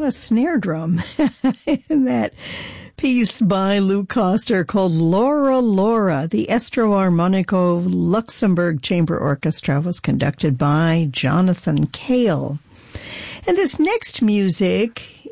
a snare drum in that piece by Lou Koster called Laura Laura. The Estro Armonico Luxembourg Chamber Orchestra was conducted by Jonathan Cale. And this next music